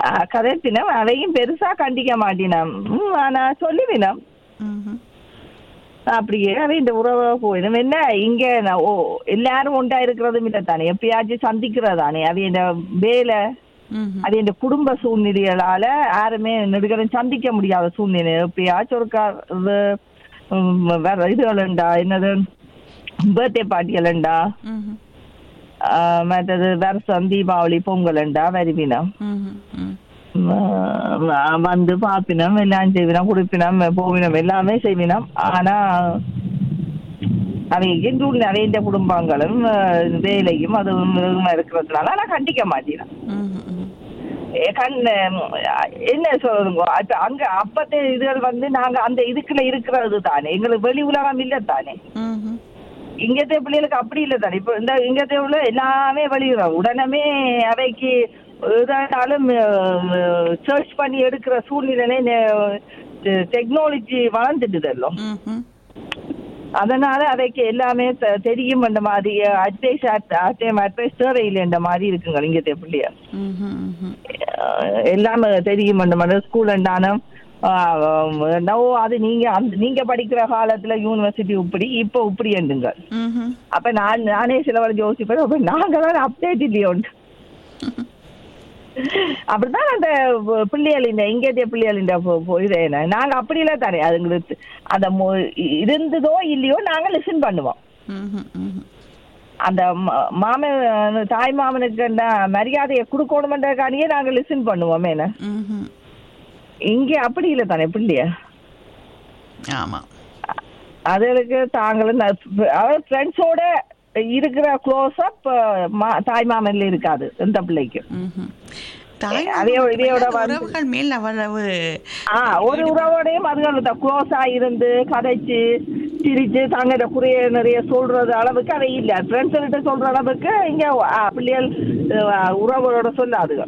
கதைப்பினம் அதையும் பெருசா கண்டிக்க மாட்டினோம். நான் சொல்லுவினம் அப்படியே அவை இந்த உறவை போயிடும். என்ன இங்க எல்லாரும் ஒன்றா இருக்கிறதும் இல்லை தானே, எப்பயாச்சும் சந்திக்கிறதானே. அவை இந்த வேலை அது இந்த குடும்ப சூழ்நிலைகளால யாருமே நெடுகரும் சந்திக்க முடியாத சூழ்நிலை. எப்பயாச்சும் ஒரு வேற இதுகளுண்டா, என்னது பர்த்டே பார்ட்டிகளுண்டா, மற்றது வருஷம் தீபாவளி பொங்கலுண்டா வருவினம், வந்து பாப்பினம், எல்லாம் செய்வினம், குடிப்பினம், போவினம், எல்லாமே செய்வினம். ஆனா அவைக்கு நிறைய குடும்பங்களும் வேலையும் அதுவும் இருக்கிறதுனால நான் கண்டிக்க மாட்டேன். என்ன சொல்லுங்க, அங்க அப்பத்தே இதுகள் வந்து நாங்க அந்த இதுக்குள்ள இருக்கிறது தானே, எங்களுக்கு வெளி உலகம் இல்ல தானே. இங்கத்தே பிள்ளைகளுக்கு அப்படி இல்லை தானே. இப்ப இந்த இங்கத்தே உள்ள எல்லாமே வெளியிடும் உடனே அவைக்கு ஏதாலும் சர்ச் பண்ணி எடுக்கிற சூழ்நிலை டெக்னாலஜி வளர்ந்துட்டுதല്ലോ. அதனால அவைக்கு எல்லாமே தெரியும். அந்த மாதிரி அட்வைஸ் தேவையில்லை மாதிரி இருக்குங்க இங்கத்தே பிள்ளைய. எல்லாமே தெரியும். அந்த மாதிரி ஸ்கூல் இருந்தாலும் அது நீங்க படிக்கிற காலத்துல யூனிவர்சிட்டி இப்படி இப்ப இப்படி எண்டுங்க. அப்ப நானே சில வரை யோசிப்பேன், நாங்களாம் அப்டேட் இல்லையோண்டு. அப்படித்தான் அந்த பிள்ளைகள் இங்கேயே பிள்ளைகள் இது நாங்க அப்படிலாம் தானே அதுங்களுக்கு அந்த இருந்ததோ இல்லையோ நாங்க லிசன் பண்ணுவோம். அந்த மாமன் தாய் மாமனுக்கு மரியாதையை கொடுக்கணும்ன்றதுக்காண்டியே நாங்க லிசன் பண்ணுவோம். என்ன இங்கே அப்படி இல்லை தானே பிள்ளைய. ஆமா, அதுக்கு தாங்களும் ஃப்ரெண்ட்ஸோட இருக்கிற க்ளோஸ் அப் தாய் மாமன்ல இருக்காது இந்த பிள்ளைக்கு. உறவுகள் மேல் அவ்வளவு ஒரு உறவோடையும் அதுகள் க்ளோஸா இருந்து கதைச்சு சிரிச்சு தாங்க குறைய நிறைய சொல்றது அளவுக்கு அதை இல்லை. ஃப்ரெண்ட்ஸ் கிட்ட சொல்ற அளவுக்கு இங்க பிள்ளைகள் உறவோட சொல்லாதுகள்.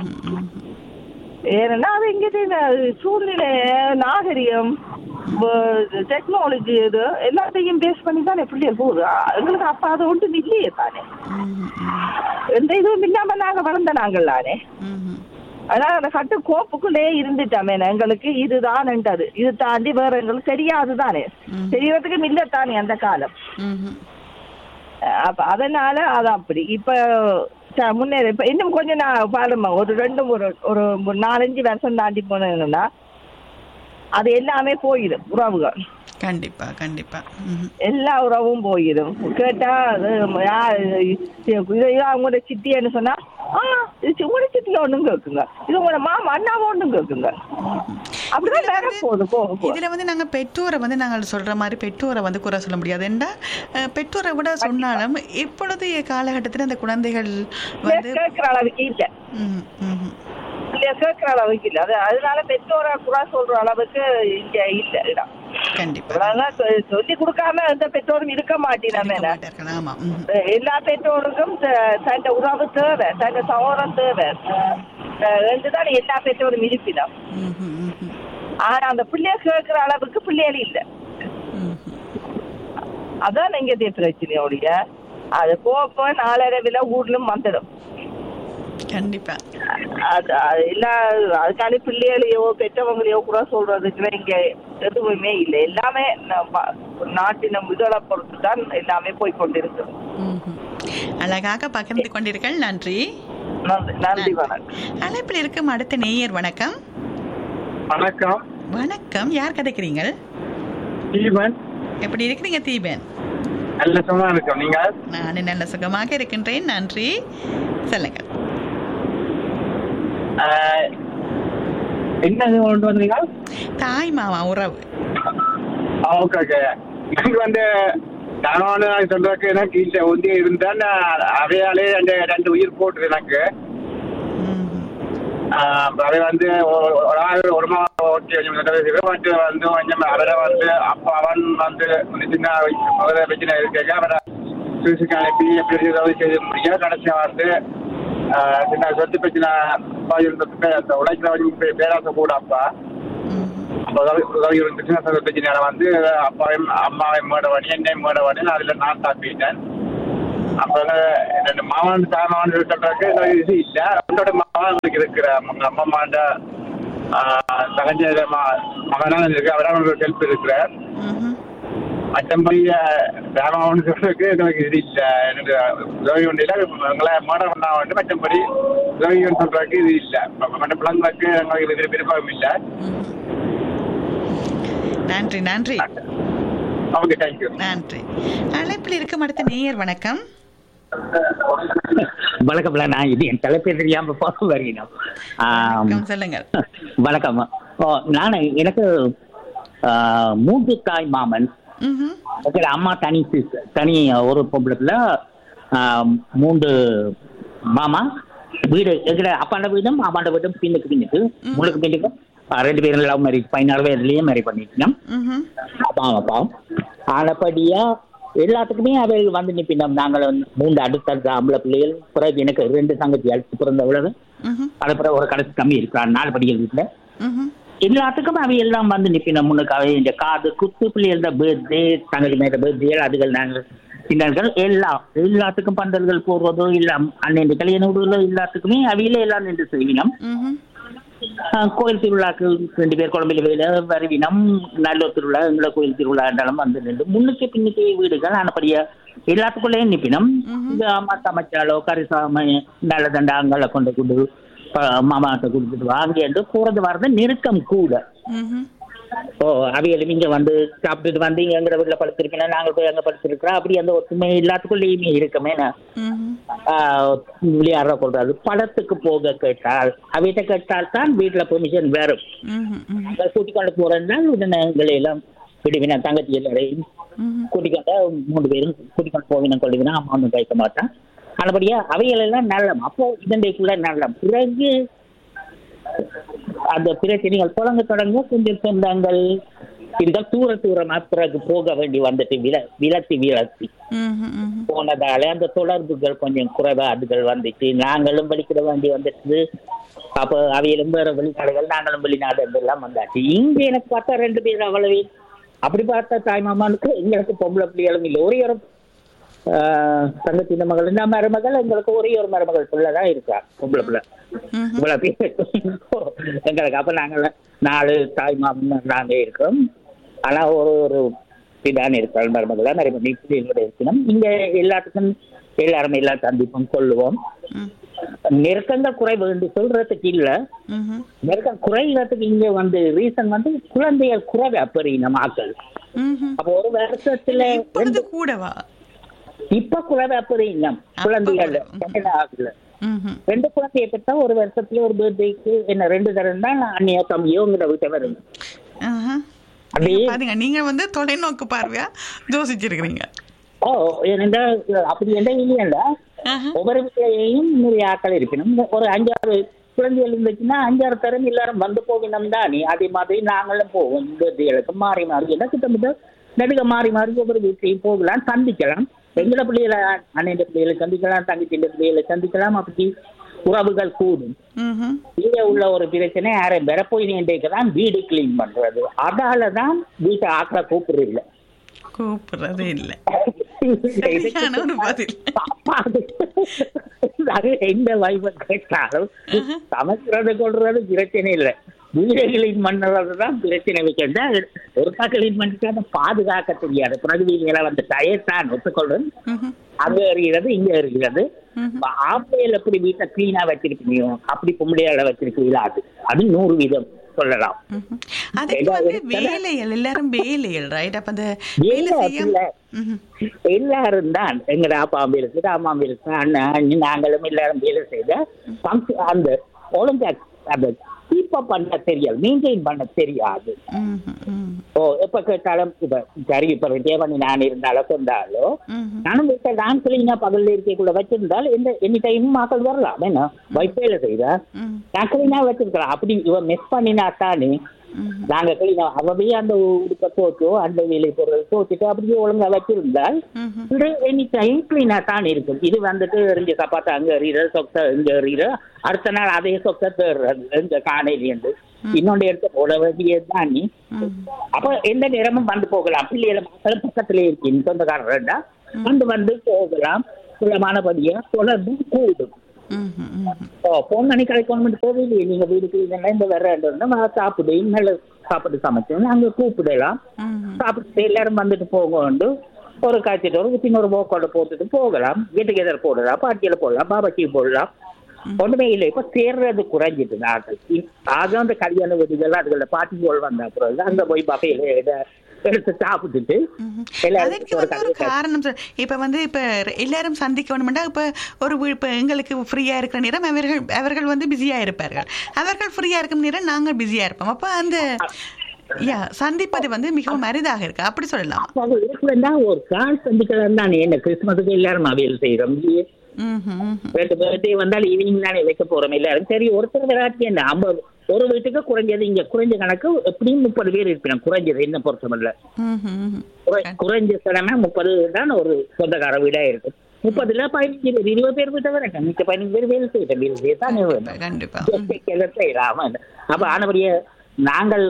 ஏன்னா அது இங்க சூழ்நிலை நாகரிகம் டெக்னாலஜி இது எல்லாத்தையும் பேஸ் பண்ணி தானே பிள்ளைகள் போகுது. எங்களுக்கு அப்ப அதை ஒன்றும் இல்லையே தானே, எந்த இதுவும் இல்லாம நாங்க வளர்ந்த நாங்கள் தானே. அதனால அந்த கட்டு கோப்புக்குள்ளே இருந்துட்டாமே எங்களுக்கு இதுதான்ன்றது. இது தாண்டி வேற எங்களுக்கு தெரியாது தானே, தெரியறதுக்கு இல்லத்தானே அந்த காலம். அப்ப அதனால அது அப்படி. இப்ப முன்னேற இப்ப இன்னும் கொஞ்சம் நான் பாருமா ஒரு 4-5 வருஷம் தாண்டி போனேன்னா அது எல்லாமே போயிடும் உறவுகள். கண்டிப்பா கண்டிப்பா எல்லா உறவும் போயிடும். கேட்டா உங்களோட சித்தின்னு சொன்னா உங்களோட சித்திய ஒண்ணும் கேக்குங்க, இது உங்களோட மாமா அண்ணாவும் ஒண்ணும் கேக்குங்க. அப்படிதான் வேற போகுது. இதுல வந்து நாங்க பெற்றோரை வந்து நாங்கள் சொல்ற மாதிரி பெற்றோரை வந்து குறை சொல்ல முடியாது. ஏன்னா பெற்றோரை கூட சொன்னாலும் இப்பொழுது காலகட்டத்தில் அந்த குழந்தைகள் வந்து கேட்கிற அளவுக்கு இல்லை, கேட்கிற அளவுக்கு இல்லை. அதனால பெற்றோரை குறை சொல்ற அளவுக்கு இங்க இல்ல இடம். கண்டிப்பா சொல்லி கொடுக்காம எந்த பெற்றோரும் இருக்க மாட்டேன். எல்லா பெற்றோருக்கும் தன் உறவு தேவை, தன் சகோதரம் தேவை என்றுதான் எல்லா பெற்றோரும் இருப்பிடம். ஆனா அந்த பிள்ளைய கேட்கிற அளவுக்கு பிள்ளைகள் இல்லை. அதான் இங்க பிரச்சனையோடைய அது போப்ப 4:30 ஊர்லும் வந்துடும். கண்டிப்பா அதுக்கான பிள்ளைகளையோ பெற்றவங்களையோ கூட சொல்றதுக்கு இங்க எதுவுமே இல்லை. எல்லாமே நாட்டின முதலை பொறுத்து தான் எல்லாமே போய்கொண்டிருக்கு. அழகாக பகிர்ந்து கொண்டீர்கள். நன்றி. நன்றி. வணக்கம். அழைப்பில் இருக்கும் அடுத்த நேயர். வணக்கம். வணக்கம். வணக்கம். யார் கதைக்கிறீங்க? தீபன். எப்படி இருக்கிறீங்க தீபன்? நல்ல சுகமா இருக்கோம். நீங்க? நான் நல்ல சுகமாக இருக்கின்றேன். நன்றி. சொல்லுங்க. என்ன கொண்டு வந்தீங்க? தாய் மாமா உறவு. ஓகே. எனக்கு வந்து நான் சொல்றதுக்கு எனக்கு இல்லை ஒன்றி இருந்தேன். அவையாலே 2 உயிர் போட்டுது எனக்கு. அதை வந்து ஒரு மாதம் ஓட்டி வந்து கொஞ்சம் அவரை வந்து அப்பா அவன் வந்து சின்ன பிரச்சனை இருக்க அவரை சிகிச்சைக்கு அனுப்பி எப்படி உதவி செய்ய முடியும். கடைசியா வந்து சின்ன சொத்து பிரச்சனை அந்த உழைக்கிறவங்க பேராசை கூட அப்பா உதவி இருந்துச்சுன்னா சொத்து பிரச்சனையால வந்து அப்பாவையும் அம்மாவையும் மேட பண்ணி என்னையும் மேட பண்ணி அதில் நான் தாப்பிட்டேன். அப்ப ரெண்டு மாமன் தாமான் சொல்றதுக்கு இது இல்ல. அவங்களோட மாமனுக்கு இருக்கிற அம்மாண்ட தகஞ்ச மகனான இருக்கு, அவரான ஹெல்ப் இருக்கிறார். மற்றபடி தாமாவன் சொல்றதுக்கு எங்களுக்கு இது இல்ல, எனக்கு உதவி ஒன்று இல்லை. எங்களை மாடல் பண்ணா வந்து மற்றபடி உதவி சொல்றதுக்கு இது இல்லை. மற்ற பிள்ளைங்களுக்கு எங்களுக்கு இது விருப்பம் இல்லை. நன்றி நன்றி. Okay, thank you. நன்றி. அழைப்பில் இருக்கும் அடுத்த நேயர் வணக்கம். வணக்கம். நான் இது என் தலைப்பே தெரியாம பார்க்க வருகிறேன். சொல்லுங்க. வணக்கம். நான் எனக்கு 3 தாய் மாமன். அம்மா தனி ஒரு பொம்பளத்துல 3 மாமா. வீடு எங்கட அப்பாண்ட வீடும் அம்மாண்ட வீடும் பின்னுக்கு முழுக்கு 2 பேரும் லவ் மேரேஜ் 16 வயதுலயே மேரேஜ் பண்ணிட்டோம். அப்பாவும் ஆனப்படியா எல்லாத்துக்குமே அவைகள் வந்து நிப்பினோம். நாங்கள் 3 அடுத்த ஆம்பளை பிள்ளைகள். பிறகு எனக்கு 2 தங்கச்சி அழைத்து பிறந்தவளவு. அது பிறகு ஒரு கடைசி கம்மி இருக்கிறார் 4 படிகள் வீட்டுல. எல்லாத்துக்கும் அவை எல்லாம் வந்து நிப்பினோம். முன்னுக்கு அவை இந்த காது குத்து பிள்ளைகள பர்த்டே, தங்கச்சி மேல பர்த்டே, அதுகள் நாங்கள் சின்னர்கள் எல்லாத்துக்கும் பந்தல்கள் போடுறதோ இல்ல அன்னைய கல்யாண வீடுகளோ எல்லாத்துக்குமே அவையில எல்லாம் நின்று செய்வினோம். கோயில் திருவிழாக்கு 2 பேர் குழம்புல வேலை வருவினம். நல்லூர் திருவிழா எங்களை கோயில் திருவிழா என்றாலும் வந்து நின்று முன்னுக்கு பின்னுக்கு வீடுகள் ஆனப்படியா எல்லாத்துக்குள்ளேயும் நிப்பினம். இந்த அம்மா சமைச்சாலோ கரிசாம நல்ல தண்டாங்களை கொண்டு மாமாட்ட கொடுத்துட்டு வாங்கிட்டு போறது வரது நெருக்கம் கூட. அவைகளும் இங்க வந்து சாப்பிட்டுட்டு வந்து இங்க எங்க வீட்டுல படுத்திருக்கேன், நாங்கள் போய் அங்க படுத்திருக்கிறோம். அப்படி அந்த ஒற்றுமை எல்லாத்துக்குள்ளேயுமே இருக்கமே. விளையாடுற கொள்றாரு படத்துக்கு போக கேட்டால் அவைகிட்ட கேட்டால் தான் வீட்டுல பெர்மிஷன் வரும். கூட்டிக் கொண்டு போறேன்னா உடனே எல்லாம் விடுவினா தங்கச்சி எல்லாரையும் கூட்டிக்கொண்டா 3 பேரும் கூட்டிக்கொண்டு போவினா கொள்ளுவினா அம்மா ஒன்றும் கேட்க மாட்டான். அதுபடியா அவைகள் எல்லாம் நல்லம். அப்போ இதண்டைக்குள்ள நல்லம். பிறகு அந்த பிரச்சனைகள் புழங்க தொடங்க கொஞ்சம் சொந்தங்கள் இதுதான் தூரமா பிறகு போக வேண்டி வந்துட்டு விலத்தி போனதால அந்த தொடர்புகள் கொஞ்சம் குறைவா அதுகள் வந்துச்சு. நாங்களும் வெளிக்கிட வேண்டி வந்துட்டு அப்ப அவையிலும் வேற வெளிநாடுகள் நாங்களும் வெளிநாடு எல்லாம் வந்தாச்சு. இங்க எனக்கு பார்த்தா 2 பேர் அவ்வளவே. அப்படி பார்த்தா தாய் மாமானுக்கு எங்களுக்கு பொம்பளை பிள்ளைகளும் இல்லை. ஒரே ஒரு தங்கச்சி மகள் இந்த மருமகள் எங்களுக்கு ஒரே ஒரு மருமகள் பிள்ளைதான் இருக்கா பொம்பளை பிள்ளை. இவ்வளவு பேர் எங்களுக்கு. அப்ப நாங்கள் 4 தாய் மாமன் நாங்க இருக்கோம். ஆனா ஒரு பிதான் இருக்காள் மருமகள் தான் நிறைய பிள்ளைகளோட இருக்கணும். இங்க எல்லாத்துக்கும் எல்லாருமே எல்லாம் சந்திப்போம் கொள்ளுவோம். நெருக்கங்க குறைவு என்று சொல்றதுக்கு இல்ல. நெருக்கம் குறைகிறதுக்கு இங்க வந்து ரீசன் வந்து குழந்தைகள் குறைவு அப்படி நம்ம ஆக்கள். அப்ப ஒரு வருஷத்துல கூடவா இப்ப குறைவு அப்படி குழந்தைகள் ஆகல. 2 குழந்தைய பெற்றா ஒரு வருஷத்துல ஒரு பர்த்டேக்கு என்ன 2 தரம் தான் அண்ணியோ தம்பியோ உங்க வீட்டை வரும். நீங்க வந்து தொலைநோக்கு பார்வையா யோசிச்சிருக்கீங்க. அப்படி என்ன இல்லையல்ல. ஒவ்வொரு வீட்டையும் நிறைய ஆட்கள் இருக்கணும். ஒரு 5-6 குழந்தைகள் இருந்துச்சுன்னா 5-6 தரம் எல்லாரும் வந்து போகணும் தானே. அதே மாதிரி நாங்களும் போவோம். பர்த்டேகளுக்கு மாறி எனக்கு தம்பிட்ட நடுக மாறி ஒவ்வொரு வீட்டையும் போகலாம், சந்திக்கலாம். எங்களோட பிள்ளைகளை அண்ணன் பிள்ளைகளை சந்திக்கலாம், தங்கச்சி பிள்ளைகளை சந்திக்கலாம். அப்படி உறவுகள் கூடும். இங்க உள்ள ஒரு பிரச்சனை யாரும் பெற போய் தான் வீடு கிளீன் பண்றது. அதாலதான் வீட்டை ஆக்கிற கூப்பிடுறது இல்லை. எந்த வாய்ப்பு கேட்டாலும் சமைக்கிறது கொள்றது பிரச்சனை இல்லை. வீடு கிளீன் பண்றதுதான் பிரச்சனை. வைக்கிறதா ஒருக்கா கிளீன் பண்ணிட்டு பாதுகாக்க தெரியாது. பிரதிநிதிகளை வந்து டயர்தான் ஒத்துக்கொள்றது. அங்க இருக்கிறது இங்க இருக்கிறது. ஆம்பளையில எப்படி வீட்டை கிளீனா வச்சிருக்கீங்க அப்படி பொம்பளையால வச்சிருக்கீங்களா அது 100 வீதம் சொல்லலாம். எல்லாரும் தான் எங்கட அப்பா இருக்கு அம்மா இருக்கு அண்ணன் நாங்களும் எல்லாரும் வேலை செய்த அந்த ஒழுங்கா அந்த கீப்பப் பண்ண தெரியாது, மெயின்டைன் பண்ண தெரியாது. எப்ப கேட்டாலும் சரி இப்ப தேவனி நான் இருந்தாலும் சொன்னாலோ நானும் வீட்டை நான் கிளீனா பகல்ல இருக்கக்குள்ள வச்சிருந்தால் எனி டைம் மக்கள் வரலாம். என்ன வைப்பேல செய்தா நான் கிளீனா வச்சிருக்கலாம். அப்படி இவன் மிஸ் பண்ணினா தானே நாங்க கிளீனா அவவே அந்த உடுப்ப தோச்சோ அந்த வேலை பொருள் தோச்சிட்டு அப்படியே ஒழுங்கா வச்சிருந்தால் எனி டைம் கிளீனா தான் இருக்கும். இது வந்துட்டு எரிஞ்ச சப்பாத்தா அங்க எறிகிற சொக்க இங்க எறிகிற அடுத்த நாள் அதே சொக்க தேடுறது இந்த காணையிலேருந்து இன்னொன்று எடுத்து போட வேண்டியதுதான். நீ அப்ப எந்த நேரமும் வந்து போகலாம். பிள்ளைகளை மக்கள் பக்கத்திலே இருக்கீங்க சொந்தக்காரர்டா வந்து போகலாம். பிரபலமானபடியா தொடர்பு கூடும். பொன்னணி கலைக்கணும் கோவிலே நீங்க வீடுக்கு இந்த வர்ற சாப்பிடு நல்ல சாப்பாடு சமைச்சு அங்க கூப்பிடலாம். சாப்பிட்டு எல்லாரும் வந்துட்டு போங்க, ஒரு காய்ச்சிட்டு ஒரு சின்ன ஒரு போக்கோட போட்டுட்டு போகலாம். வீட்டுக்கு எதிர போடலாம், பாட்டியில போடலாம், பாபாச்சி போடலாம். ஒண்ணுமே இல்லை. இப்ப சேர்றது குறைஞ்சிட்டு நாட்கள். ஆக அந்த கல்யாண வீடுகள் அதுல பாட்டி போல் வந்த அப்புறம் அங்க போய் பஃபேல எடுத்து சாப்பிட்டுட்டு ஒரு காரணம் இப்ப இப்ப எல்லாரும் சந்திக்க வேணும்னா இப்ப எங்களுக்கு ஃப்ரீயா இருக்கிற நேரம் அவர்கள் பிஸியா இருப்பார்கள், அவர்கள் ஃப்ரீயா இருக்கும் நேரம் நாங்கள் பிஸியா இருப்போம். அப்ப அந்த சந்திப்பது மிகவும் அரிதாக இருக்கு, அப்படி சொல்லலாம். ஒரு கால் சந்திக்கலாம் தானே. என்ன கிறிஸ்துமஸுக்கு எல்லாரும் அவையல் செய்யறோம். வந்தால் ஈவினிங் தானே வைக்க போறோம் எல்லாரும். சரி, ஒருத்தர் விளையாட்டு என்ன 50 ஒரு வீட்டுக்கு குறைஞ்சது இங்க குறைஞ்ச கணக்கு எப்படியும் 30 பேர் இருப்பினும் குறைஞ்சது. என்ன பொறுத்தமல்ல குறைஞ்ச சிலமே 30 தான் ஒரு சொந்தக்கார வீடா இருக்கு. 30ல 15 பேர் 20 பேர் வீட்டை வரட்டும், மிச்ச 15 பேர் வேலை செய்யட்டும். தானே செய்யலாம. அப்ப ஆனபடிய நாங்கள்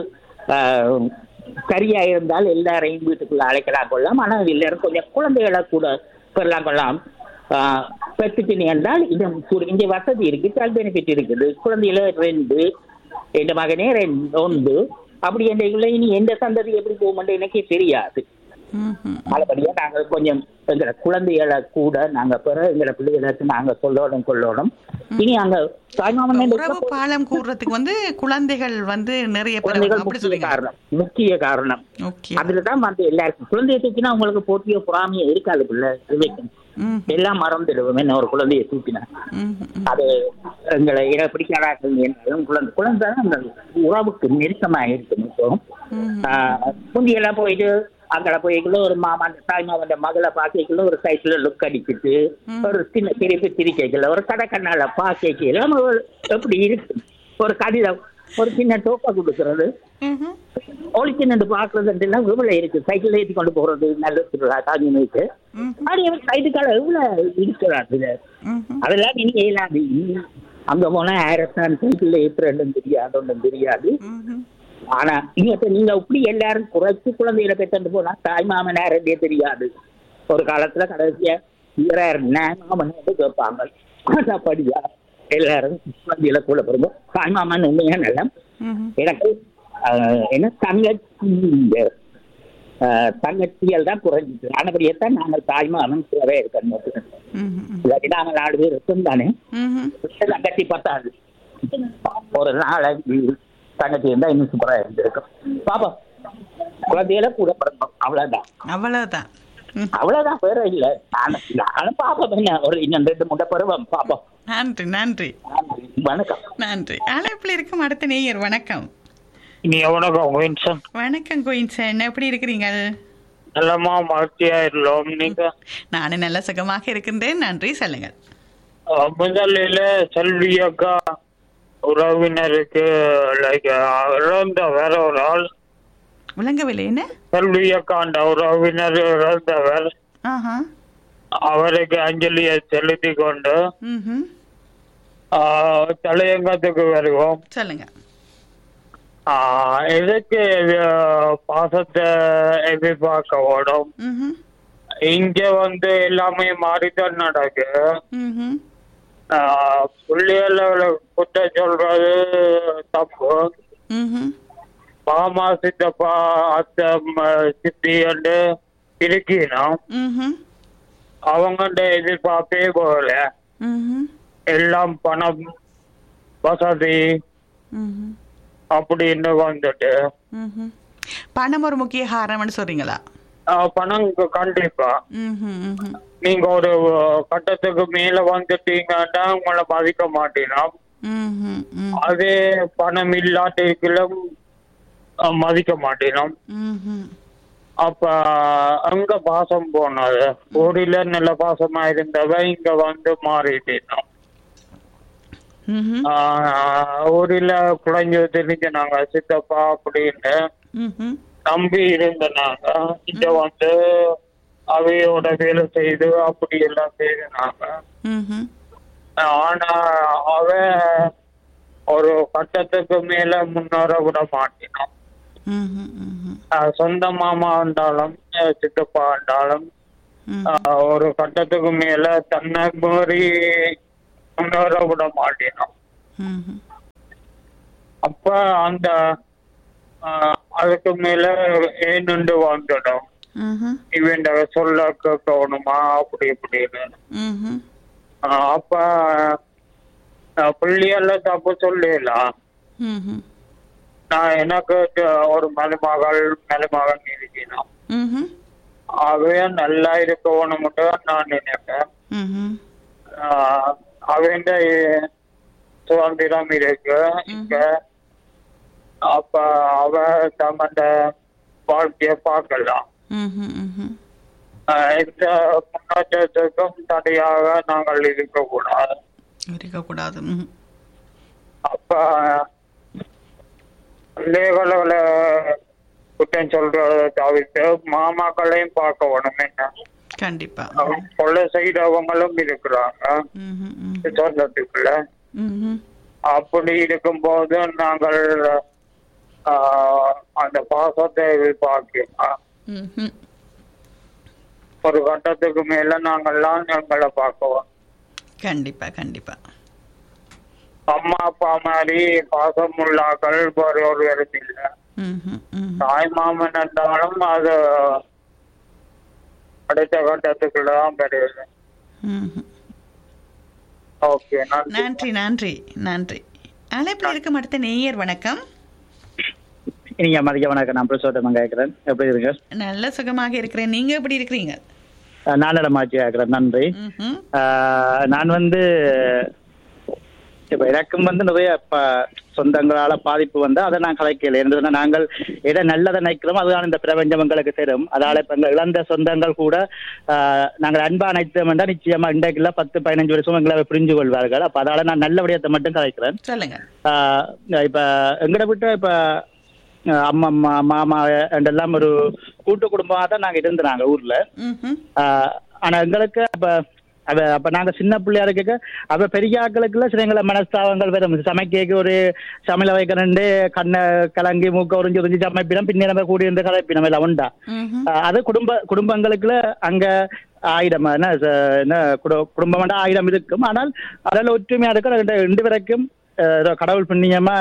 சரியா இருந்தால் எல்லாரையும் வீட்டுக்குள்ள அழைக்கலாம் கொள்ளலாம். ஆனால் எல்லாரும் கொஞ்சம் குழந்தைகளை கூட பெறலாம் கொள்ளலாம். பெற்றுட்டு என்றால் இங்க வசதி இருக்கு, சைல்ட் பெனிஃபிட் இருக்குது. குழந்தையில 2, என் மகனே 1 அப்படி என்ற இனி எந்த சந்ததி எப்படி போகும்னு எனக்கே தெரியாது. அதுபடியா நாங்கள் கொஞ்சம் எங்களை குழந்தைகளை கூட நாங்க பெற எங்களை பிள்ளைகளுக்கு நாங்க கொள்ளணும். இனி அங்க பாலம் கூடுறதுக்கு குழந்தைகள் நிறைய காரணம், முக்கிய காரணம். அதுலதான் எல்லாருக்கும் குழந்தைய தூக்கினா உங்களுக்கு போட்டியோ பொறாமையோ இருக்காது. பிள்ளை எல்லாம் மறந்துடுவோம். என்ன ஒரு குழந்தைய தூக்கினா அது எங்களை இட பிடிக்காதாக்கள் என்றாலும் குழந்தை அந்த உறவுக்கு நெருக்கமா இருக்கு. முந்தியெல்லாம் போயிட்டு அங்கே போய்க்குள்ள ஒரு தாய்மாவன் மகளை பார்க்கல ஒரு சைட்ல லுக் அடிச்சுட்டு ஒரு சின்ன திரிக்கைகள் ஒரு கடைக்கண்ணால பார்க்கலாம். எப்படி இருக்கு ஒரு கடிதம் ஒரு சின்ன டோக்கா கொடுக்கறது ஒளிச்சு நின்று பாக்குறது எல்லாம் எவ்வளவு இருக்கு. சைக்கிள் ஏற்றி கொண்டு போறது நல்ல காஞ்சினுக்கு சைடுக்கால எவ்வளவு இருக்கிறாரு. அதெல்லாம் இனி இயலாது. அங்க போனா 1000 சைக்கிள் ஏற்றுறதும் தெரியாது, ஒன்றும் தெரியாது. ஆனா இங்க நீங்க இப்படி எல்லாரும் குறைச்சு குழந்தைகளை பெற்று போனா தாய் மாமன் யாரே தெரியாது. ஒரு காலத்துல கடைசியா மாமன் கேட்பாங்க. படியா எல்லாரும் குழந்தைகளை கூட பிறகு தாய் மாமன் உண்மையா நல்ல எனக்கு என்ன தங்கச்சியல் தான் குறைஞ்சிட்டு. ஆனபடியத்தான் நாங்கள் தாய்மாமன் கூடவே இருக்கணும். நாங்கள் 4 பேர் இருக்கும் தானே, தங்கச்சி பத்தாது. ஒரு நாளை தங்கச்சி இருந்தா இன்னும் சூப்பரா இருந்திருக்கும். பாப்பா குழந்தையில கூட பிறந்தோம், அவ்வளவுதான் வேற இல்ல. நானும் பாப்போம் ஒரு இன்னும் 2 பருவம் பாப்போம். நன்றி நன்றி வணக்கம். நன்றி. அழைப்பில் இருக்கும் அடுத்த நேயர். வணக்கம். வணக்கம் கோயின்சன், எப்படி இருக்கிறீங்க? நல்லமா மகிழ்ச்சியா இருந்தோம். நீங்க? நானும் நல்ல சுகமாக இருக்கின்றேன், நன்றி. சொல்லுங்கள். முதலில செல்வி அக்கா உறவினருக்கு இறந்த வேற ஒரு ஆள் விளங்கவில்லை. என்ன செல்வி அக்காண்ட உறவினர் இறந்தவர், அவருக்கு அஞ்சலியை செலுத்தி கொண்டு தலையங்கத்துக்கு வருவோம். சொல்லுங்க. எதுக்கு பாசத்தை எதிர்பார்க்க ஓடும்? இங்க எல்லாமே மாறிதான் நடக்கு. புள்ளிகளை குற்றம் சொல்றது தப்பு. மாமா சித்தப்பா அத்தை சித்தி என்று இருக்கணும். அவங்கள்ட எதிர்பார்ப்பே போகல. எல்லாம் பணம் வசதி அப்படின்னு வந்துட்டு பணம் ஒரு முக்கிய காரணம்னு சொல்றீங்களா? பணம் கண்டிப்பா. நீங்க ஒரு கட்டத்துக்கு மேல வந்துட்டீங்கன்னா உங்களை மதிக்க மாட்டேனோம். அதே பணம் இல்லாட்டிலும் மதிக்க மாட்டேனோம். அப்ப அங்க பாசம் போனது. ஊரில நல்ல பாசமா இருந்தவ இங்க மாறிட்டோம். ஊரில குழஞ்சு தெரிஞ்ச நாங்க சித்தப்பா அப்படின்னு நம்பி இருந்த நாங்க இங்க அவையோட வேலை செய்து அப்படி எல்லாம் செய்தாங்க. ஆனா அவ ஒரு கட்டத்துக்கு மேல முன்னேற விட மாட்டினோம். சொந்த மாமா இருந்தாலும் சித்தப்பா இருந்தாலும் ஒரு கட்டத்துக்கு மேல தன்னை மீறி முன்னேற விட மாட்டேனோம். அப்ப அந்த அதுக்கு மேல ஏன்னு வந்துடும். இவன் சொல்ல கேட்கணுமா அப்படி இப்படின்னு. அப்ப பிள்ளையால தப்பு சொல்லலாம். நான் எனக்கு ஒரு மருமகன் இருக்கணும். அவன் நல்லா இருக்கணும்னு நான் நினைப்பேன். அவன் சுதந்திரம் இருக்கு இங்க. அப்ப அவ தம்மண்ட வாழ்க்கைய பார்க்கலாம். இந்த முன்னேற்றத்துக்கும் தடையாக நாங்கள் இருக்கக்கூடாது. அப்ப பிள்ளைகளை குற்றம் சொல்றத தவிர்த்து மாமாக்களையும் பார்க்க வேணும். என்ன கண்டிப்பா கொலை செய்தவங்களும் இருக்கிறாங்க சொந்தத்துக்குள்ள. அப்படி இருக்கும்போது நாங்கள் அந்த பாசத்தை எதிர்பார்க்கலாம். ஒரு கட்டத்துக்கு மேல நாங்கள்லாம் எங்களை பார்க்குவோம். கண்டிப்பா கண்டிப்பா. அம்மா அப்பா மாதிரி பாசம் உள்ளாக்கள் வேற ஒரு இடத்துல இல்லை. தாய் மாமன் இருந்தாலும் அது அடுத்த கட்டத்துக்குள்ளதான் கிடையாது. ஓகே, நன்றி நன்றி நன்றி. அழைப்பில் இருக்கும் அடுத்த நேயர் வணக்கம். நீங்க மதிய வணக்கம். நான் பிரசோதம் கேட்கிறேன். எப்படி இருங்க? நல்ல சுகமாக இருக்கிறேன். நீங்க எப்படி இருக்கிறீங்க? நான் இடமாச்சி கேட்கிறேன். நன்றி. நான் இப்ப எனக்கும் நிறைய சொந்தங்களால பாதிப்பு வந்து அதை நான் கலைக்கல. என்று நாங்கள் எதை நல்லதை நினைக்கிறோம் அதுதான் இந்த பிரபஞ்சம் எங்களுக்கு தெரியும். அதனால இப்ப எங்கள் இழந்த சொந்தங்கள் கூட நாங்கள் அன்பா நினைத்தோம் என்றால் நிச்சயமா இன்றைக்குள்ள 10-15 வருஷம் எங்களை புரிஞ்சு கொள்வார்கள். அப்ப அதனால நான் நல்ல விடயத்தை மட்டும் கலைக்கிறேன். சொல்லுங்க. இப்ப எங்கட விட்டு இப்ப அம்மா மாமா எல்லாம் ஒரு கூட்டு குடும்பமா தான் நாங்க இருந்தாங்க ஊர்ல. ஆனா எங்களுக்கு அப்ப நாங்க சின்ன பிள்ளையா இருக்க அவ பெரிய ஆக்களுக்குள்ள சில மனஸ்தாபங்கள் வரும். சமைக்க ஒரு சமையல வைக்கிறேன் கண்ணை கலங்கி மூக்க உறிஞ்சி சமைப்பினம் பின்னே நம்ம கூடி இருந்து கலைப்பினம் எல்லாம் உண்டா. அது குடும்பங்களுக்குள்ள அங்க 1000 என்ன குடும்பம் 1000 இருக்கும். ஆனால் அதில் ஒற்றுமையா இருக்க 2 வரைக்கும் கடவுள் புண்ணியமா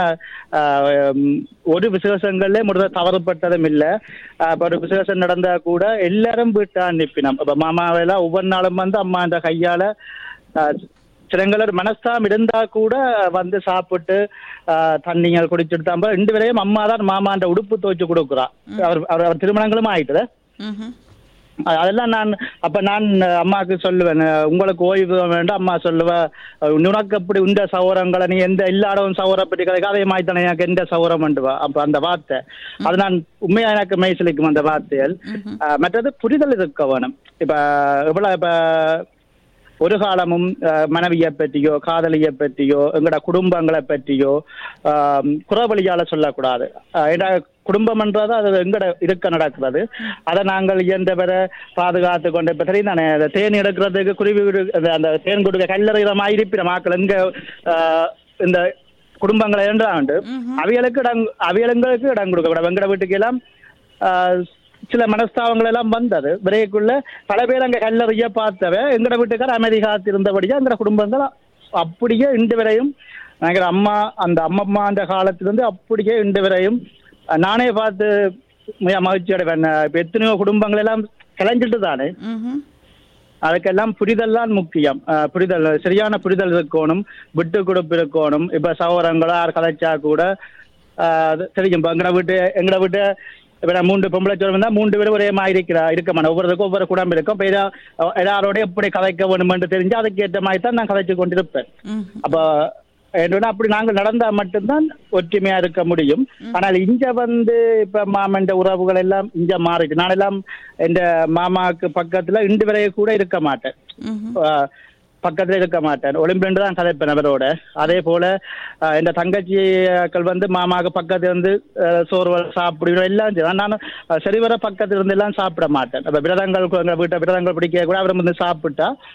ஒரு விசேஷங்கள்ல முதல்ல தவறுபட்டதும் இல்லை. ஒரு விசேஷம் நடந்தா கூட எல்லாரும் வீட்டா அனுப்பினோம். இப்ப மாமாவெல்லாம் ஒவ்வொரு நாளும் வந்து அம்மா அந்த கையால சிலங்களோட மனஸ்தாம் இருந்தா கூட வந்து சாப்பிட்டு தண்ணிகள் குடிச்சுட்டு தான் 2 பேரையும் அம்மா தான் மாமா அந்த உடுப்பு துவைச்சு கொடுக்குறா. அவர் திருமணங்களும் ஆயிட்டுல. அதெல்லாம் நான் அம்மாவுக்கு சொல்லுவேன், உங்களுக்கு ஓய்வு வேண்டாம். அம்மா சொல்லுவேன், உனக்கு அப்படி இந்த சௌரங்களை நீ எந்த இல்லாடவும் சௌரம் பற்றி கதைக்கு அதே மாதிரி தானே எனக்கு எந்த சௌரம் வேண்டுவா. அப்ப அந்த வார்த்தை அது நான் உண்மையா எனக்கு மெய்சிலிக்கும் அந்த வார்த்தைகள். மற்றது புரிதல் இருக்க வேணும். இப்ப ஒரு காலமும் மனைவியை பற்றியோ காதலியை பற்றியோ எங்களோட குடும்பங்களை பற்றியோ குறவழியால சொல்லக்கூடாது. ஏன்னா குடும்பம்ன்றது அது எங்கட இருக்க நடக்கிறது. அதை நாங்கள் இயன்றவரை பாதுகாத்து கொண்டு இப்ப தெரியும் தானே தேன் எடுக்கிறதுக்கு குருவி அந்த தேன் கொடுக்க கல்லறைகிற மாதிரி இருப்பின மக்கள் எங்க இந்த குடும்பங்களை என்றாண்டு அவியலுங்களுக்கு இடம் கொடுக்க கூடாது. வெங்கட வீட்டுக்கு எல்லாம் சில மனஸ்தாபங்கள் எல்லாம் வந்தது. விரைக்குள்ள பல பேர் அங்க கல்லறைய பார்த்தவ எங்கட வீட்டுக்கார அமைதி காத்திருந்தபடியா எங்கட குடும்பங்கள் அப்படியே இன்று வரையும் அம்மா அந்த அம்மம்மா அந்த காலத்திலிருந்து அப்படியே இன்று வரையும் நானே பார்த்து மகிழ்ச்சி அடைவேன். இப்ப எத்தனையோ குடும்பங்கள் எல்லாம் கிளஞ்சிட்டு தானே. அதுக்கெல்லாம் புரிதல் தான் முக்கியம். புரிதல், சரியான புரிதல் இருக்கணும், விட்டு கொடுப்பு இருக்கணும். இப்ப சகோதரங்களோ யார் கலைச்சா கூட தெரியும். எங்கட வீட்டு இப்ப 3 பொம்பளை சோழம் இருந்தா 3 பேரும் ஒரே மாதிரி இருக்க மாட்டோம். ஒவ்வொருக்கும் ஒவ்வொரு குடும்பம் இருக்கும். இப்ப எல்லாரோட எப்படி கதைக்க வேணும் என்று தெரிஞ்சு அதுக்கு ஏற்ற மாதிரி தான் நான் கதைச்சு கொண்டிருப்பேன். அப்ப என்னன்னா அப்படி நாங்கள் நடந்தா மட்டும்தான் ஒற்றுமையா இருக்க முடியும். ஆனால் இங்க இப்ப மாமன் உறவுகள் எல்லாம் இங்க மாறிட்டு நான் எல்லாம் எந்த மாமாவுக்கு பக்கத்துல இன்று வரைய கூட இருக்க மாட்டேன். பக்கத்துல இருக்க மாட்டேன். ஒலிம்பியன் தான் கதைப்பேன் அவரோட. அதே போல இந்த தங்கச்சிகள் மாமாவுக்கு பக்கத்துல சோறு சாப்பிடுவோம் எல்லாம். நான் சரிவர பக்கத்துல இருந்து எல்லாம் சாப்பிட மாட்டேன். விரதங்கள் வீட்டை விரதங்கள் பிடிக்க கூட அவர் சாப்பிட்டா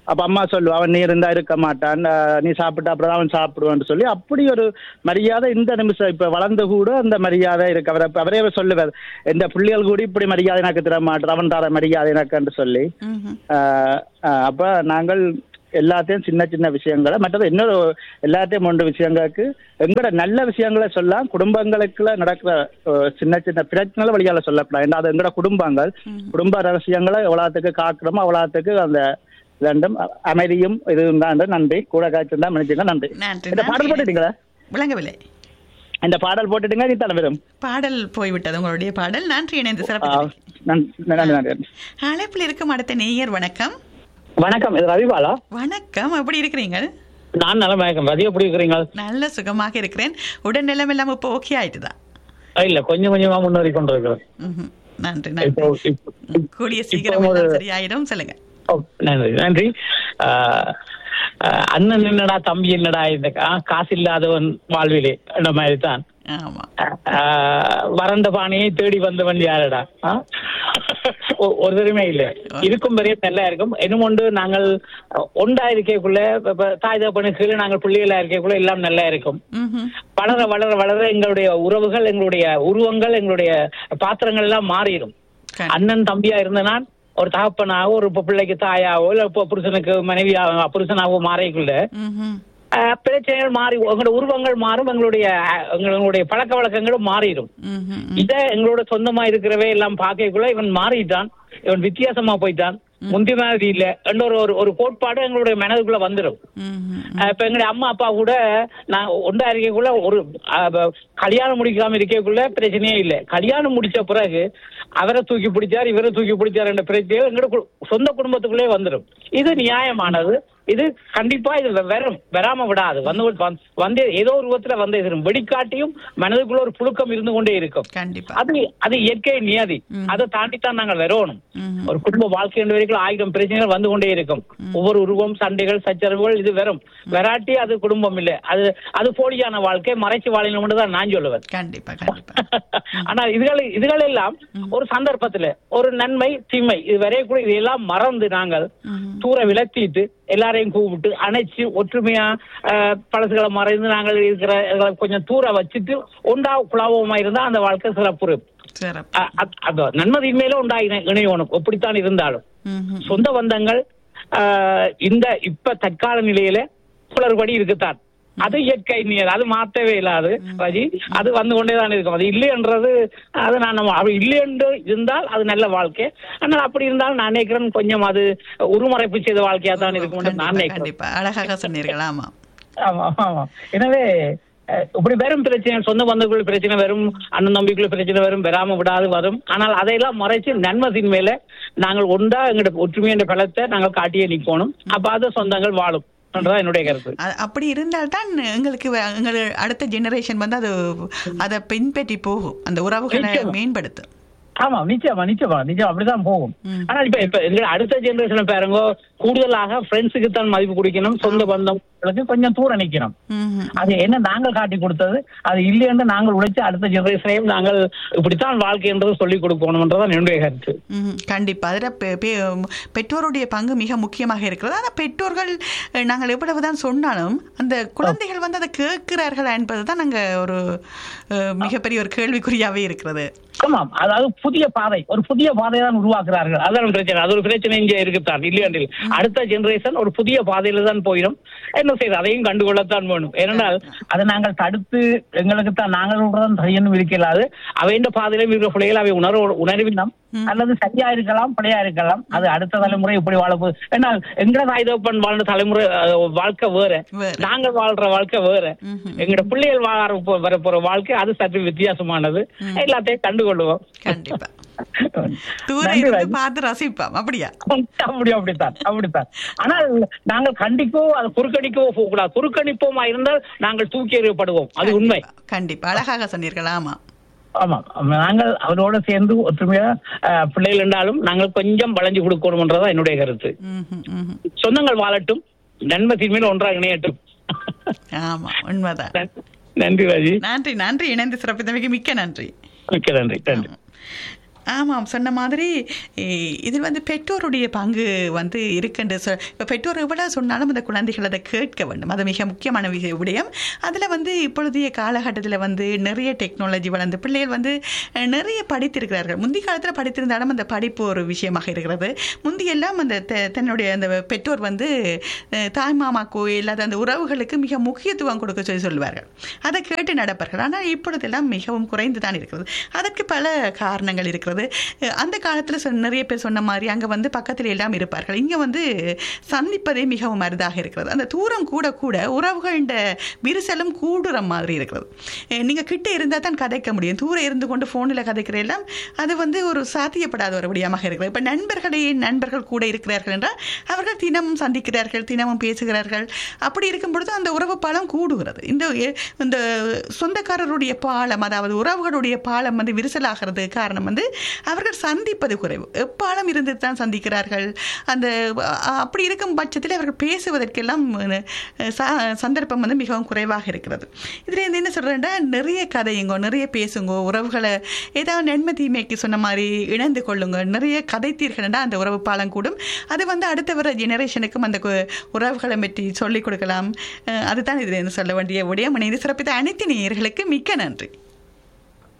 அப்ப அம்மா சொல்லுவா அவன் நீ இருந்தா இருக்க மாட்டான், நீ சாப்பிட்டா அப்புறம் அவன் சாப்பிடுவான்னு சொல்லி அப்படி ஒரு மரியாதை இந்த நிமிஷம் இப்ப வளர்ந்து கூட அந்த மரியாதை இருக்கு. அவரே சொல்லுவார், இந்த பிள்ளைகள் கூட இப்படி மரியாதை எனக்கு தர மாட்டேன், அவன் தர மரியாதை எனக்குன்னு சொல்லி. அப்ப நாங்கள் எல்லாத்தையும் சின்ன சின்ன விஷயங்களை மற்றது இன்னொரு எல்லாத்தையும் ஒன்று விஷயங்களுக்கு எங்களோட நல்ல விஷயங்களை சொல்லலாம். குடும்பங்களுக்குள்ள நடக்கிற சின்ன சின்ன பிரச்சனை வழியால சொல்லப்படலாம். ஏன்னா அது எங்களோட குடும்ப ரகசியங்களை எவ்வளவுக்கு காக்கிறோமோ அவ்வளவுக்கு அந்த ரெண்டும் அமைதியும் இதுவும் தான். நன்றி. கூட காய்ச்சி தான் மன்னிச்சுங்க. நன்றி. இந்த பாடல் போட்டுட்டீங்களா? விளங்கவில்லை. இந்த பாடல் போட்டுட்டீங்க. நீ தலைவரும் பாடல் போய்விட்டது உங்களுடைய பாடல். நன்றி இணைந்து சிறப்பு. நன்றி. அழைப்பில் இருக்கும் அடுத்த நேயர். வணக்கம். வணக்கம், இது ரவிபாலா. வணக்கம், எப்படி இருக்கிறீங்க? நான் நலமா இருக்கேன். ரவி எப்படி இருக்கிறீங்க? நல்ல சுகமாக இருக்கிறேன். உடல் நிலம் எல்லாம் இப்போ ஓகே ஆயிட்டுதான்? இல்ல, கொஞ்சம் கொஞ்சமா முன்னேறி கொண்டு இருக்கிறேன். நன்றி நன்றி. கூடிய சீக்கிரம் சரியாயிடும். சொல்லுங்க. நன்றி நன்றி. அண்ணன் என்னடா தம்பி என்னடா இந்த காசு இல்லாதவன் வாழ்விலே இந்த மாதிரி தான். வறண்ட பானையை தேடி வந்தவன் யாரடா? ஒரு தருமே இல்ல. இருக்கும் வரையும் நல்லா இருக்கும். இன்னும் ஒன்று, நாங்கள் ஒன்றா இருக்கக்குள்ள தாய் தகப்பனு கீழே நாங்கள் பிள்ளைகளா இருக்கக்குள்ள எல்லாம் நல்லா இருக்கும். வளர வளர வளர எங்களுடைய உறவுகள், எங்களுடைய உருவங்கள், எங்களுடைய பாத்திரங்கள் எல்லாம் மாறிடும். அண்ணன் தம்பியா இருந்த நான் ஒரு தகப்பனாவோ ஒரு பிள்ளைக்கு தாயாவோ இல்ல புருஷனுக்கு மனைவியாவோ புருஷனாவோ மாறிக்குள்ள பிரச்சனைகள் மாறி எங்களோட உருவங்கள் மாறும், எங்களுடைய பழக்க வழக்கங்களும் மாறிடும். இத எங்களோட சொந்தமா இருக்கிறவே எல்லாம் பார்க்கக்குள்ள இவன் மாறிட்டான், இவன் வித்தியாசமா போயிட்டான், முந்தி மாதிரி இல்ல என்ற ஒரு கோட்பாடு எங்களுடைய மனதுக்குள்ள வந்துடும். இப்ப எங்களுடைய அம்மா அப்பா கூட நான் ஒன்றா இருக்கக்குள்ள ஒரு கல்யாணம் முடிக்காம இருக்கக்குள்ள பிரச்சனையே இல்லை. கல்யாணம் முடிச்ச பிறகு அவரை தூக்கி பிடிச்சார் இவரை தூக்கி பிடிச்சார் என்ற பிரச்சனைகள் எங்களோட சொந்த குடும்பத்துக்குள்ளே வந்துடும். இது நியாயமானது. இது கண்டிப்பா இது வராம விடாது. வந்து ஏதோ ஒரு விதத்துல வந்து வெடிக்காட்டியும் மனதுக்குள்ள ஒரு புழுக்கம் இருந்து கொண்டே இருக்கும். அது இயற்கை நியதி. அதை தாண்டித்தான் நாங்கள் வரணும். ஒரு குடும்ப வாழ்க்கை என்ற வரைக்கும் 1000 பிரச்சனைகள் வந்து கொண்டே இருக்கும். ஒவ்வொரு உருவம், சண்டைகள், சச்சரவுகள் இது வரும். வெராட்டி அது குடும்பம் இல்லை. அது போலியான வாழ்க்கை, மறைச்சு வாழணும் தான் நான் சொல்லுவேன். ஆனா இதுகள் எல்லாம் ஒரு சந்தர்ப்பத்துல ஒரு நன்மை தீமை இது வரையக்கூட இதெல்லாம் மறந்து நாங்கள் தூர விலத்திட்டு எல்லாரையும் கூப்பிட்டு அணைச்சு ஒற்றுமையா பழசுகளை மறைந்து நாங்கள் இருக்கிற கொஞ்சம் தூர வச்சுட்டு ஒன்றா குழாபமா இருந்தா அந்த வாழ்க்கை சிறப்பு. நன்மதியின் மேல உண்டாயின இணையோனும் எப்படித்தான் இருந்தாலும் சொந்த பந்தங்கள் இந்த இப்ப தற்கால நிலையில குளறுபடி இருக்குத்தான். அது இயற்கை நீர், அது மாற்றவே இல்லாது ரஜி. அது வந்து கொண்டேதான் இருக்கும். அது இல்லைன்றது அது நான் இல்லை என்று இருந்தால் அது நல்ல வாழ்க்கை. ஆனால் அப்படி இருந்தாலும் நான் நினைக்கிறேன் கொஞ்சம் அது உருமறைப்பு செய்த வாழ்க்கையா தான் இருக்கும் நான் நினைக்கிறேன். அழகாக சொன்னீர்கள். ஆமா ஆமா ஆமா. எனவே இப்படி வெறும் பிரச்சனை, சொந்த பந்தங்களுக்குள்ள பிரச்சனை வரும், அண்ணன் தம்பிக்குள்ள பிரச்சனை வரும், வராம விடாது வரும். ஆனால் அதையெல்லாம் மறைச்சு நன்மதின் மேல நாங்கள் ஒன்றா எங்களோட ஒற்றுமையான பலத்தை நாங்கள் காட்டியே நிற்கணும். அப்ப அது சொந்தங்கள் வாழும். என்னுடைய கருத்து. அப்படி இருந்தால்தான் எங்களுக்கு அடுத்த ஜெனரேஷன் வந்து அதை பின்பற்றி போகும், அந்த உறவுகளை மேம்படுத்தும். ஆமா, நிச்சயமா நிச்சயமா நிச்சயம் அப்படிதான் போகும். ஆனா இப்ப அடுத்த ஜெனரேஷன் பாருங்க, கூடுதலாக ஃப்ரெண்ட்ஸுக்கு தான் மதிப்பு கொடுக்கணும், சொந்த பந்தங்களுக்கு கொஞ்சம் தூரம் நிக்கணும். அது என்ன நாங்கள் காட்டி கொடுத்தது அது இல்லைன்னு நாங்கள் உழைச்சு அடுத்த ஜெனரேஷனையும் நாங்கள் இப்படித்தான் வாழ்க்கை என்றது சொல்லிக் கொடுக்கணும்ன்றதான் என்னுடைய கருத்து. கண்டிப்பா அதுல பெற்றோருடைய பங்கு மிக முக்கியமாக இருக்கிறது. ஆனா பெற்றோர்கள் நாங்கள் எவ்வளவுதான் சொன்னாலும் அந்த குழந்தைகள் வந்து அதை கேட்கிறார்களா என்பதுதான் நாங்க ஒரு மிகப்பெரிய ஒரு கேள்விக்குறியாவே இருக்கிறது. ஆமாம், அதாவது புதிய பாதை, ஒரு புதிய பாதையை தான் உருவாக்குறார்கள். அதான் பிரச்சனை. அது ஒரு பிரச்சனை இங்கே இருக்குத்தான் இல்லையாண்டில். அடுத்த ஜெனரேஷன் ஒரு புதிய பாதையில தான் போயிடும். என்ன செய்யுது அதையும் கண்டுகொள்ளத்தான் வேணும். ஏனென்றால் அதை நாங்கள் தடுத்து எங்களுக்கு தான் நாங்கள் சரியும் இருக்கலாது. அவையின் பாதையிலும் இருக்கிற பிள்ளைகள் அவை உணர்வினம் அல்லது சரியா இருக்கலாம், பிழையா இருக்கலாம். அது அடுத்த தலைமுறை இப்படி வாழப்போகுது. ஏன்னால் எங்கட தாய்தப்பன் வாழ்ந்த தலைமுறை வாழ்க்கை வேற, நாங்கள் வாழ்ற வாழ்க்கை வேற, எங்கட பிள்ளைகள் வர போற வாழ்க்கை அது சற்று வித்தியாசமானது. எல்லாத்தையும் கண்டுகொள்ளுவோம். கண்டிப்பா பார்த்து ரசிப்போம். அப்படியா? அப்படித்தான். ஆனால் நாங்கள் கண்டிக்கவோ அது குறுக்கணிக்கவோ போகக்கூடாது. குறுக்கணிப்போமா இருந்தால் நாங்கள் தூக்கி எறியப்படுவோம். அது உண்மை. கண்டிப்பா அழகாக சொன்னீர்கள். ஆமா ஆமா, நாங்கள் அவரோட சேர்ந்து ஒற்றுமையா பிள்ளைகள் என்றாலும் நாங்கள் கொஞ்சம் வளைஞ்சு கொடுக்கணும்ன்றதான் என்னுடைய கருத்து. சொந்தங்கள் வாழட்டும், நன்மத்தின் மேல் ஒன்றாக இணையட்டும். ஆமா, உண்மைதான். நன்றி ராஜி. நன்றி நன்றி. இணைந்து சிறப்பித்தமைக்கு மிக்க நன்றி. மிக்க நன்றி. நன்றி. ஆமாம், சொன்ன மாதிரி இதில் வந்து பெற்றோருடைய பங்கு வந்து இருக்குன்னு இப்போ பெற்றோர் எவ்வளோ சொன்னாலும் அந்த குழந்தைகள் அதை கேட்க வேண்டும். அது மிக முக்கியமான விடயம். அதில் வந்து இப்பொழுதைய காலகட்டத்தில் வந்து நிறைய டெக்னாலஜி வளர்ந்து பிள்ளைகள் வந்து நிறைய படித்திருக்கிறார்கள். முந்தைய காலத்தில் படித்திருந்தாலும் அந்த படிப்பு ஒரு விஷயமாக இருக்கிறது. முந்தியெல்லாம் அந்த தன்னுடைய அந்த பெற்றோர் வந்து தாய் மாமாக்கோ இல்லாத அந்த உறவுகளுக்கு மிக முக்கியத்துவம் கொடுக்க சொல்லுவார்கள். அதை கேட்டு நடப்பார்கள். ஆனால் இப்பொழுதெல்லாம் மிகவும் குறைந்து தான் இருக்கிறது. அதற்கு பல காரணங்கள் இருக்கிறது. அந்த காலத்தில் நிறைய பேர் சொன்ன மாதிரி அங்கே வந்து பக்கத்தில் எல்லாம் இருப்பார்கள். இங்கே வந்து சந்திப்பதே மிகவும் அரிதாக இருக்கிறது. அந்த தூரம் கூட கூட உறவுகள விரிசலும் கூடுற மாதிரி இருக்கிறது. நீங்கள் கிட்டே இருந்தால் தான் கதைக்க முடியும். தூரம் இருந்து கொண்டு ஃபோனில் கதைக்கிற எல்லாம் அது வந்து ஒரு சாத்தியப்படாத ஒரு விடயமாக இருக்கிறது. இப்போ நண்பர்கள் கூட இருக்கிறார்கள் என்றால் அவர்கள் தினமும் சந்திக்கிறார்கள், தினமும் பேசுகிறார்கள். அப்படி இருக்கும் பொழுது அந்த உறவு பாலம் கூடுகிறது. இந்த சொந்தக்காரருடைய பாலம், அதாவது உறவுகளுடைய பாலம் வந்து விரிசலாகிறது காரணம் வந்து அவர்கள் சந்திப்பது குறைவு. எப்பாலம் இருந்து தான் சந்திக்கிறார்கள். அப்படி இருக்கும் பட்சத்தில் அவர்கள் பேசுவதற்கெல்லாம் சந்தர்ப்பம் வந்து மிகவும் குறைவாக இருக்கிறது. இதில் என்ன சொல்கிறேன்டா, நிறைய கதையுங்கோ, நிறைய பேசுங்கோ, உறவுகளை ஏதாவது நன்மை தீமைக்கு சொன்ன மாதிரி இணைந்து கொள்ளுங்க. நிறைய கதைத்தீர்கள்டா அந்த உறவு பாலம் கூடும். அது வந்து அடுத்த வர ஜெனரேஷனுக்கும் அந்த உறவுகளை பற்றி சொல்லிக் கொடுக்கலாம். அதுதான் இதில் சொல்ல வேண்டிய விடயம். இணைந்து சிறப்பித்த அனைத்து நேயர்களுக்கு மிக்க நன்றி.